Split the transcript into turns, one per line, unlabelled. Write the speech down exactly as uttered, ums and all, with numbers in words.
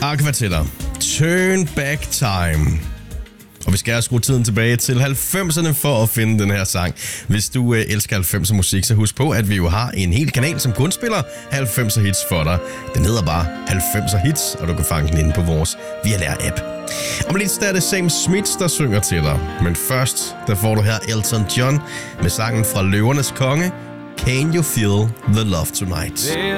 Aqua til dig. Turn Back Time. Og vi skal have skruet tiden tilbage til halvfemserne for at finde den her sang. Hvis du øh, elsker halvfemser musik, så husk på, at vi jo har en hel kanal, som kun spiller halvfemser hits for dig. Den hedder bare halvfemser hits, og du kan fange den inde på vores Vialer-app. Om lidt er det Sam Smith, der synger til dig. Men først, der får du her Elton John med sangen fra Løvernes Konge, Can You Feel the Love Tonight?